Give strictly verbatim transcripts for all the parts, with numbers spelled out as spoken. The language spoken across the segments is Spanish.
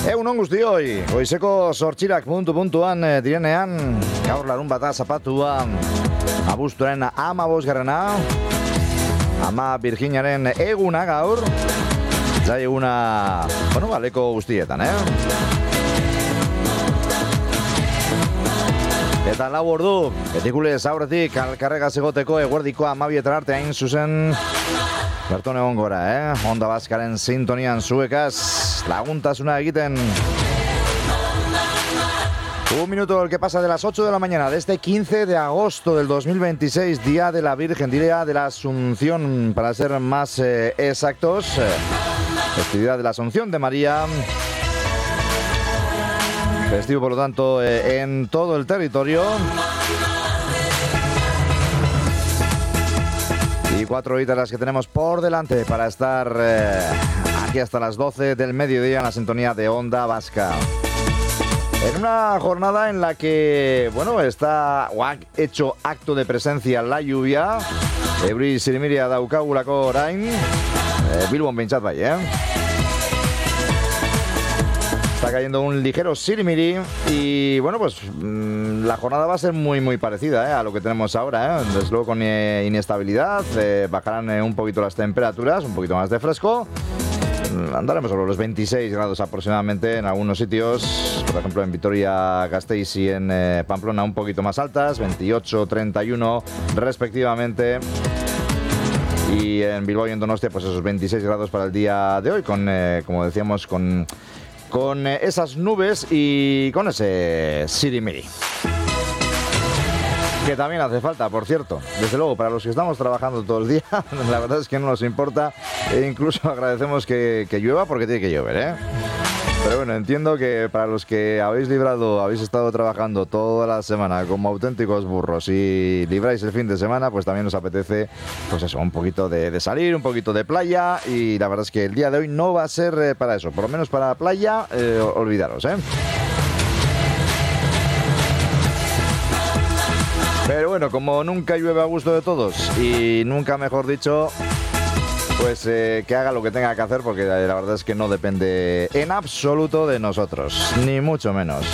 Egunon guztioi, goizeko sortxirak puntu puntuan eh, direnean, gaur larun bata zapatuan, abuztuaren ama bosgarrena, ama Virginiaren eguna gaur, zai eguna, bueno, baleko guztietan, eh? Eta lau ordu, betikulez aurretik alkarregaz egoteko eguerdiko amabietan arte hain zuzen bertone egon gora, eh? Onda Baskaren sintonian zuekaz laguntasuna egiten. Un minuto el que pasa de las ocho de la mañana de este quince de agosto del dos mil veintiséis, Día de la Virgen, Día de la Asunción, para ser más eh, exactos, eh, festividad de la Asunción de María. Festivo, por lo tanto, eh, en todo el territorio. Y cuatro horitas las que tenemos por delante para estar eh, aquí hasta las doce del mediodía en la sintonía de Onda Vasca. En una jornada en la que, bueno, está o ha hecho acto de presencia la lluvia. Euri sirimiria daukagulako orain. Eh, Bilbon behintzat bai, eh? Está cayendo un ligero sirimiri y bueno, pues mmm, la jornada va a ser muy muy parecida, ¿eh?, a lo que tenemos ahora, ¿eh? Desde luego con eh, inestabilidad, eh, bajarán eh, un poquito las temperaturas, un poquito más de fresco. Andaremos sobre los veintiséis grados aproximadamente en algunos sitios, por ejemplo en Vitoria-Gasteiz y en eh, Pamplona un poquito más altas, veintiocho, treinta y uno respectivamente. Y en Bilbao y en Donostia pues esos veintiséis grados para el día de hoy, con eh, como decíamos, con... con esas nubes y con ese sirimiri. Que también hace falta, por cierto. Desde luego, para los que estamos trabajando todo el día, la verdad es que no nos importa. E incluso agradecemos que, que llueva porque tiene que llover, ¿eh? Pero bueno, entiendo que para los que habéis librado, habéis estado trabajando toda la semana como auténticos burros y libráis el fin de semana, pues también os apetece, pues eso, un poquito de, de salir, un poquito de playa, y la verdad es que el día de hoy no va a ser eh, para eso, por lo menos para la playa, eh, olvidaros, ¿eh? Pero bueno, como nunca llueve a gusto de todos y nunca, mejor dicho, pues eh, que haga lo que tenga que hacer, porque la verdad es que no depende en absoluto de nosotros, ni mucho menos.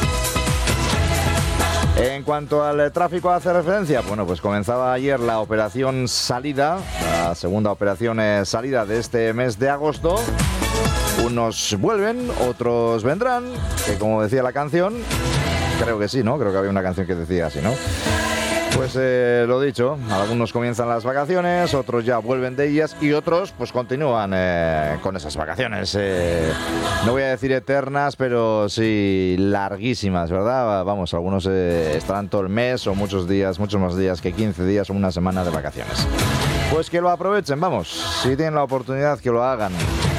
En cuanto al tráfico hace referencia, bueno, pues comenzaba ayer la operación salida, la segunda operación eh, salida de este mes de agosto. Unos vuelven, otros vendrán, que como decía la canción, creo que sí, ¿no? Creo que había una canción que decía así, ¿no? Pues eh, lo dicho, algunos comienzan las vacaciones, otros ya vuelven de ellas y otros pues continúan eh, con esas vacaciones. Eh, no voy a decir eternas, pero sí larguísimas, ¿verdad? Vamos, algunos eh, estarán todo el mes o muchos días, muchos más días que quince días o una semana de vacaciones. Pues que lo aprovechen, vamos, si tienen la oportunidad que lo hagan.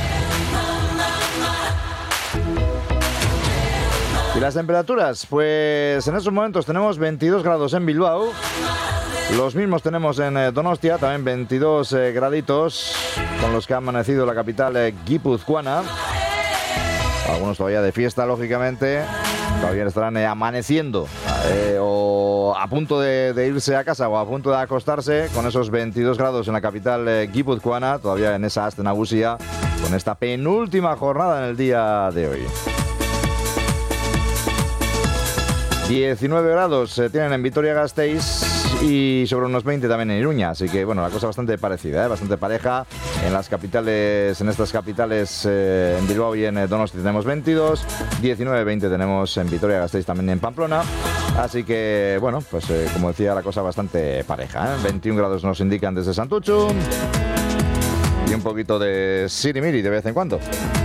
¿Y las temperaturas? Pues en estos momentos tenemos veintidós grados en Bilbao, los mismos tenemos en eh, Donostia, también veintidós eh, graditos, con los que ha amanecido la capital eh, guipuzcoana. Algunos todavía de fiesta, lógicamente, todavía estarán eh, amaneciendo eh, o a punto de, de irse a casa o a punto de acostarse con esos veintidós grados en la capital eh, guipuzcoana, todavía en esa Aste Nagusia, con esta penúltima jornada en el día de hoy. diecinueve grados se tienen en Vitoria-Gasteiz y sobre unos veinte también en Iruña, así que bueno, la cosa bastante parecida, ¿eh? Bastante pareja. En las capitales, en estas capitales, eh, en Bilbao y en Donostia tenemos veintidós, diecinueve, veinte tenemos en Vitoria-Gasteiz, también en Pamplona, así que bueno, pues eh, como decía, la cosa bastante pareja, ¿eh? veintiún grados nos indican desde Santuchu y un poquito de sirimiri de vez en cuando.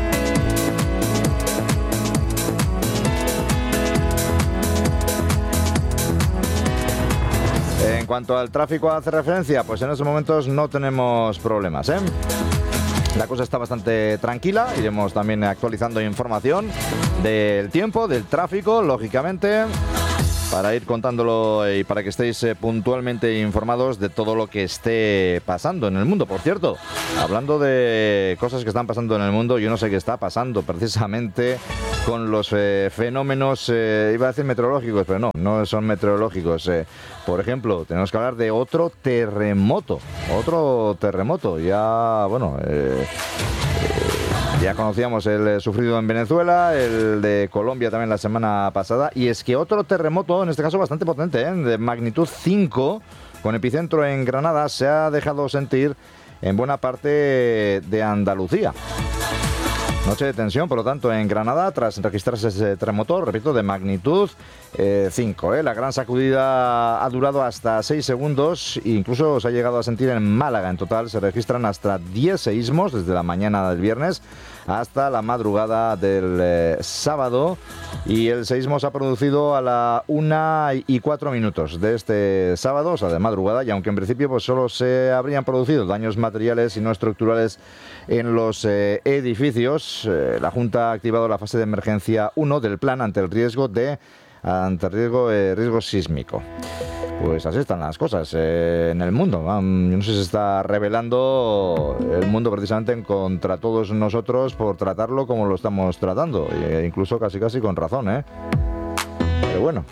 En cuanto al tráfico hace referencia, pues en estos momentos no tenemos problemas, ¿eh? La cosa está bastante tranquila, iremos también actualizando información del tiempo, del tráfico, lógicamente, para ir contándolo y para que estéis eh, puntualmente informados de todo lo que esté pasando en el mundo. Por cierto, hablando de cosas que están pasando en el mundo, yo no sé qué está pasando precisamente con los eh, fenómenos, eh, iba a decir meteorológicos, pero no, no son meteorológicos. Eh. Por ejemplo, tenemos que hablar de otro terremoto, otro terremoto, ya, bueno, eh, eh, Ya conocíamos el sufrido en Venezuela, el de Colombia también la semana pasada, y es que otro terremoto, en este caso bastante potente, ¿eh? de magnitud cinco, con epicentro en Granada, se ha dejado sentir en buena parte de Andalucía. Noche de tensión, por lo tanto, en Granada, tras registrarse ese terremoto, repito, de magnitud eh, cinco. ¿eh? La gran sacudida ha durado hasta seis segundos e incluso se ha llegado a sentir en Málaga. En total se registran hasta diez seísmos desde la mañana del viernes hasta la madrugada del eh, sábado, y el seísmo se ha producido a la una y cuatro minutos de este sábado, o sea, de madrugada, y aunque en principio pues solo se habrían producido daños materiales y no estructurales en los eh, edificios, eh, la Junta ha activado la fase de emergencia uno del plan ante el riesgo de ante riesgo, eh, riesgo sísmico. Pues así están las cosas eh, en el mundo. Um, yo no sé si se está revelando el mundo precisamente contra todos nosotros por tratarlo como lo estamos tratando, e incluso casi casi con razón, ¿eh? Pero bueno.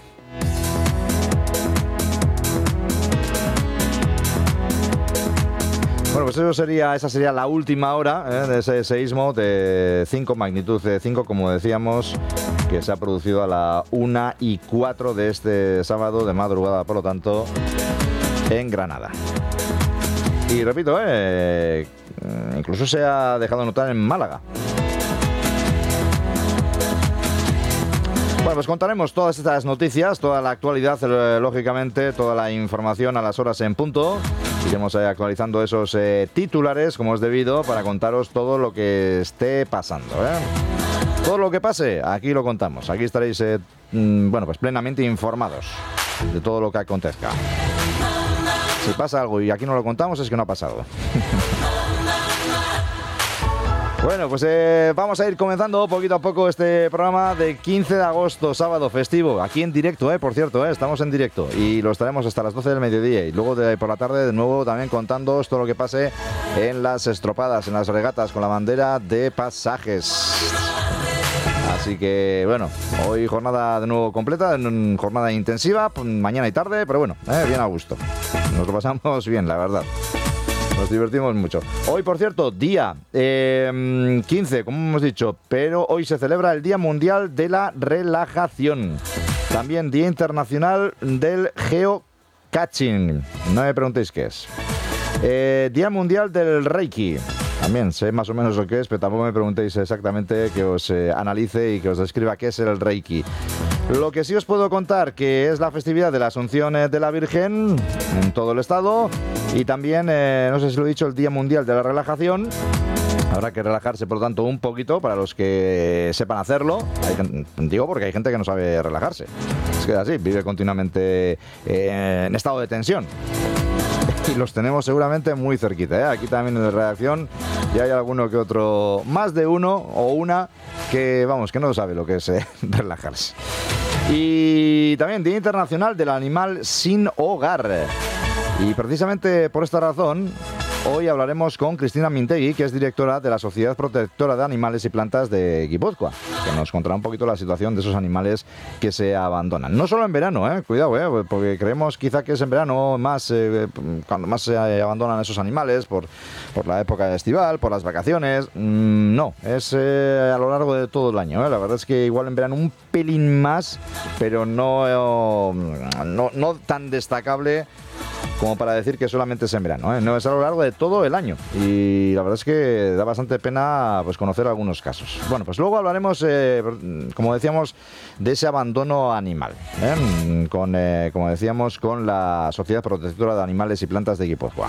Bueno, pues eso sería, esa sería la última hora ¿eh? de ese seísmo de cinco, magnitud de cinco, como decíamos, que se ha producido a la una y cuatro de este sábado de madrugada, por lo tanto, en Granada. Y repito, eh, incluso se ha dejado notar en Málaga. Bueno, pues contaremos todas estas noticias, toda la actualidad, lógicamente, toda la información a las horas en punto. Iremos eh, actualizando esos eh, titulares como es debido para contaros todo lo que esté pasando, ¿eh? Todo lo que pase, aquí lo contamos. Aquí estaréis, eh, mm, bueno, pues plenamente informados de todo lo que acontezca. Si pasa algo y aquí no lo contamos, es que no ha pasado. Bueno, pues eh, vamos a ir comenzando poquito a poco este programa de quince de agosto, sábado festivo, aquí en directo, eh, por cierto, eh, estamos en directo y lo estaremos hasta las doce del mediodía y luego de, por la tarde de nuevo también contándoos todo lo que pase en las estropadas, en las regatas con la bandera de pasajes. Así que, bueno, hoy jornada de nuevo completa, jornada intensiva, mañana y tarde, pero bueno, eh, bien a gusto. Nos lo pasamos bien, la verdad. Nos divertimos mucho. Hoy, por cierto, día eh, quince, como hemos dicho, pero hoy se celebra el Día Mundial de la Relajación. También Día Internacional del Geocaching. No me preguntéis qué es. Eh, Día Mundial del Reiki. También sé más o menos lo que es, pero tampoco me preguntéis exactamente, que os eh, analice y que os describa qué es el Reiki. Lo que sí os puedo contar que es la festividad de la Asunción de la Virgen en todo el estado y también, eh, no sé si lo he dicho, el Día Mundial de la Relajación. Habrá que relajarse, por lo tanto, un poquito para los que sepan hacerlo. Hay, digo porque hay gente que no sabe relajarse. Es que es así, vive continuamente eh, en estado de tensión. Y los tenemos seguramente muy cerquita, ¿eh? Aquí también en la redacción ya hay alguno que otro, más de uno o una que, vamos, que no sabe lo que es eh, relajarse. Y también Día Internacional del Animal Sin Hogar. Y precisamente por esta razón, hoy hablaremos con Cristina Mintegui, que es directora de la Sociedad Protectora de Animales y Plantas de Guipúzcoa, que nos contará un poquito la situación de esos animales que se abandonan. No solo en verano, eh, cuidado, eh, porque creemos quizá que es en verano más eh, cuando más se abandonan esos animales, por, por la época estival, por las vacaciones. Mm, no, es eh, a lo largo de todo el año. Eh. La verdad es que igual en verano un pelín más, pero no, eh, no, no tan destacable como para decir que solamente es en verano, ¿eh? No, es a lo largo de todo el año y la verdad es que da bastante pena pues conocer algunos casos. Bueno, pues luego hablaremos, eh, como decíamos, de ese abandono animal, ¿eh? con, eh, como decíamos, con la Sociedad Protectora de Animales y Plantas de Guipúzcoa.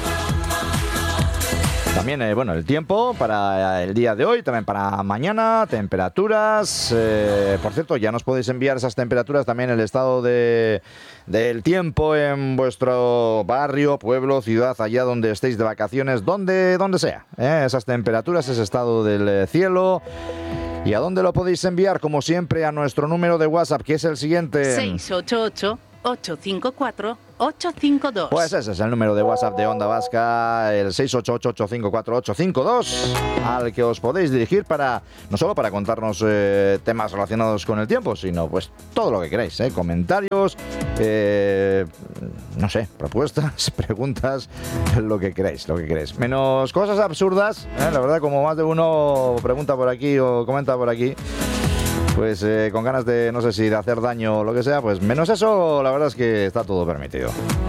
También, eh, bueno, el tiempo para el día de hoy, también para mañana, temperaturas. Eh, por cierto, ya nos podéis enviar esas temperaturas, también el estado de, del tiempo en vuestro barrio, pueblo, ciudad, allá donde estéis de vacaciones, donde, donde sea. Eh, esas temperaturas, ese estado del cielo. ¿Y a dónde lo podéis enviar? Como siempre, a nuestro número de WhatsApp, que es el siguiente. seis ocho ocho, ocho cinco cuatro, ocho cinco dos. Pues ese es el número de WhatsApp de Onda Vasca, el seis ocho ocho, ocho cinco cuatro, ocho cinco dos, al que os podéis dirigir para, no solo para contarnos eh, temas relacionados con el tiempo, sino pues todo lo que queráis, ¿eh? Comentarios, eh, no sé, propuestas, preguntas, lo que queráis, lo que queráis. Menos cosas absurdas, ¿eh? La verdad, como más de uno pregunta por aquí o comenta por aquí, pues eh, con ganas de, no sé si de hacer daño o lo que sea, pues menos eso, la verdad es que está todo permitido.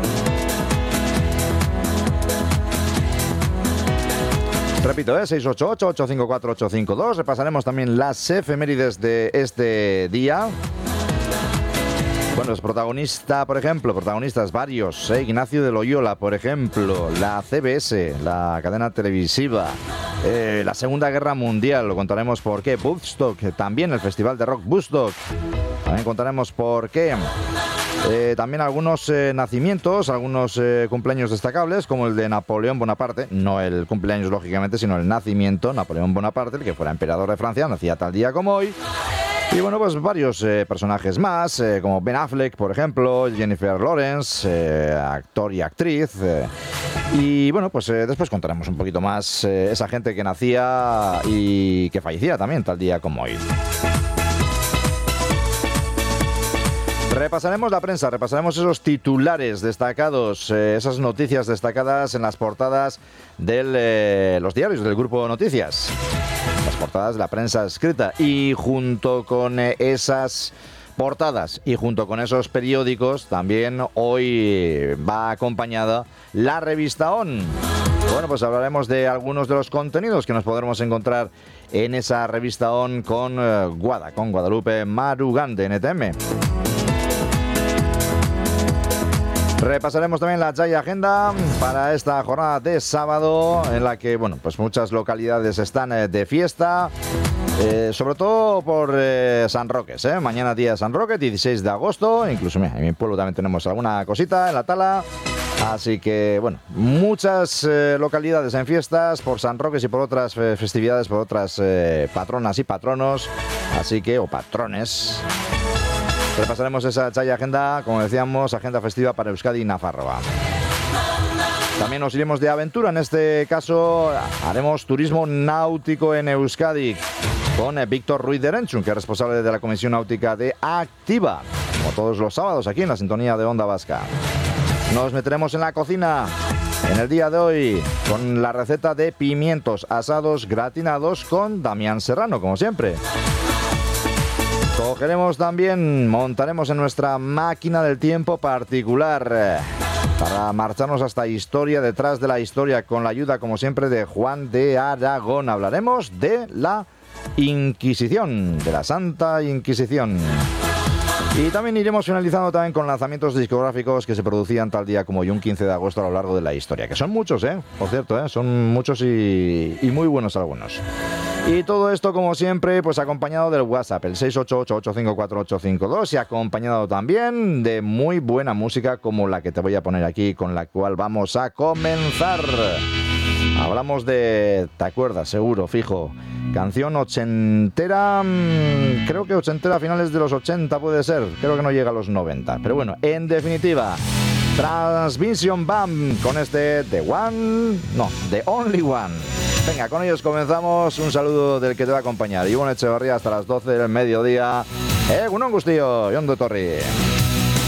Repito, ¿eh? seis ocho ocho, ocho cinco cuatro, ocho cinco dos. Repasaremos también las efemérides de este día. Bueno, es protagonista, por ejemplo, protagonistas varios, ¿eh? Ignacio de Loyola, por ejemplo, la C B S, la cadena televisiva, eh, la Segunda Guerra Mundial, lo contaremos por qué, Woodstock, también el Festival de Rock Woodstock, también contaremos por qué. Eh, también algunos eh, nacimientos, algunos eh, cumpleaños destacables, como el de Napoleón Bonaparte, no el cumpleaños lógicamente, sino el nacimiento, Napoleón Bonaparte, el que fuera emperador de Francia, nacía tal día como hoy. Y bueno, pues varios eh, personajes más, eh, como Ben Affleck, por ejemplo, Jennifer Lawrence, eh, actor y actriz. Eh, y bueno, pues eh, después contaremos un poquito más eh, esa gente que nacía y que fallecía también tal día como hoy. Repasaremos la prensa, repasaremos esos titulares destacados, eh, esas noticias destacadas en las portadas de eh, los diarios del Grupo Noticias. Las portadas de la prensa escrita, y junto con eh, esas portadas y junto con esos periódicos también hoy va acompañada la revista O N. Bueno, pues hablaremos de algunos de los contenidos que nos podremos encontrar en esa revista O N con eh, Guada, con Guadalupe Marugán de N T M. Repasaremos también la Jai Agenda para esta jornada de sábado, en la que, bueno, pues muchas localidades están eh, de fiesta, eh, sobre todo por eh, San Roque, ¿eh? Mañana día de San Roque, dieciséis de agosto, incluso mira, en mi pueblo también tenemos alguna cosita en la Tala, así que, bueno, muchas eh, localidades en fiestas por San Roque y por otras eh, festividades, por otras eh, patronas y patronos, así que, o patrones. Repasaremos esa Jai Agenda, como decíamos, agenda festiva para Euskadi y Nafarroa. También nos iremos de aventura, en este caso haremos turismo náutico en Euskadi con Víctor Ruiz de Erenchun, que es responsable de la Comisión Náutica de Activa, como todos los sábados aquí en la sintonía de Onda Vasca. Nos meteremos en la cocina en el día de hoy con la receta de pimientos asados gratinados con Damián Serrano, como siempre. Cogeremos también, montaremos en nuestra máquina del tiempo particular eh, para marcharnos hasta historia, detrás de la historia, con la ayuda, como siempre, de Juan de Aragón. Hablaremos de la Inquisición, de la Santa Inquisición. Y también iremos finalizando también con lanzamientos discográficos que se producían tal día como hoy, un quince de agosto, a lo largo de la historia, que son muchos, ¿eh? Por cierto, ¿eh? Son muchos y, y muy buenos algunos. Y todo esto, como siempre, pues acompañado del WhatsApp, el seis ocho ocho, ocho cinco cuatro, ocho cinco dos, y acompañado también de muy buena música como la que te voy a poner aquí, con la cual vamos a comenzar. Hablamos de, ¿te acuerdas? Seguro, fijo. Canción ochentera, creo que ochentera a finales de los ochenta puede ser, creo que no llega a los noventa. Pero bueno, en definitiva, Transmission Band con este The One, no, The Only One. Venga, con ellos comenzamos. Un saludo del que te va a acompañar Ivonne Echevarría hasta las doce del mediodía. Eh, un gustillo, y ondo torri.